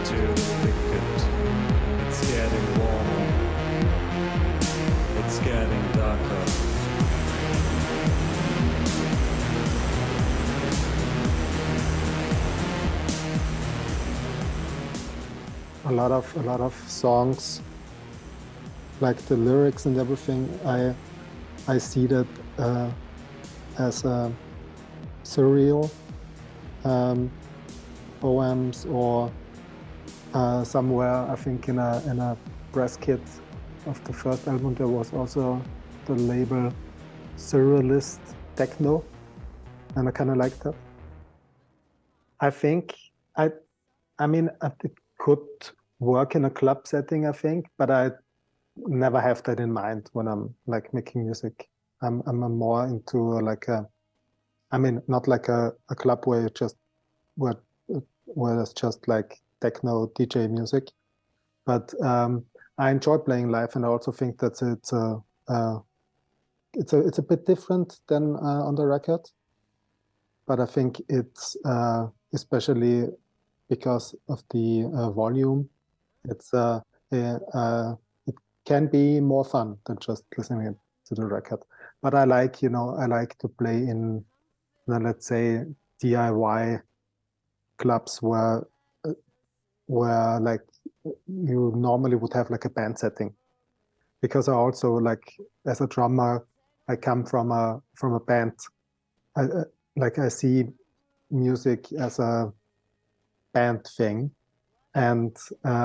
into the thicket. It's getting warmer. It's getting darker. A lot of songs, like the lyrics and everything, I see that as surreal poems, or somewhere I think in a press kit of the first album there was also the label Surrealist Techno, and I kind of like that. I think I mean it could work in a club setting, I think, but I never have that in mind when I'm like making music. I'm more into like not like a club where you just where it's just like techno DJ music, but I enjoy playing live, and I also think that it's a bit different than on the record. But I think it's especially because of the volume, it can be more fun than just listening to the record. But I like to play in, let's say, DIY clubs where like you normally would have like a band setting, because I also, like, as a drummer, I come from a band. I see music as a band thing, and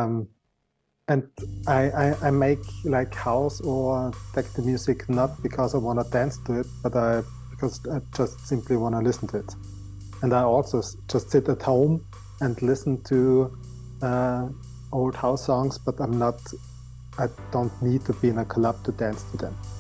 I make like house or techno music not because I want to dance to it, but because I just simply want to listen to it. And I also just sit at home and listen to old house songs, but I don't need to be in a club to dance to them.